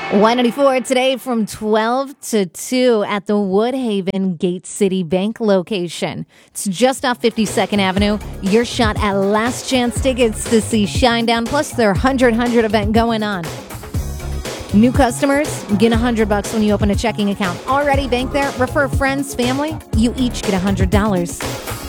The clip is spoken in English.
194 today from 12 to 2 at the Woodhaven Gate City Bank location. It's just off 52nd Avenue. Your shot at last chance tickets to see Shinedown, plus their 100 event going on. New customers get $100 when you open a checking account. Already bank there? Refer friends, family? You each get $100.